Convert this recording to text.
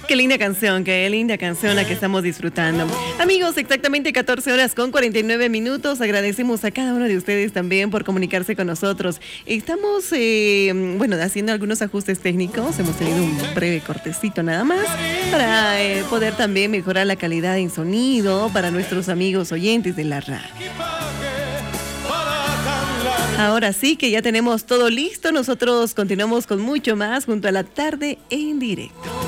qué linda canción la que estamos disfrutando. Amigos, exactamente 14 horas con 49 minutos. Agradecemos a cada uno de ustedes también por comunicarse con nosotros. Estamos, haciendo algunos ajustes técnicos. Hemos tenido un breve cortecito nada más para poder también mejorar la calidad en sonido para nuestros amigos oyentes de la radio. Ahora sí que ya tenemos todo listo. Nosotros continuamos con mucho más junto a la tarde en directo.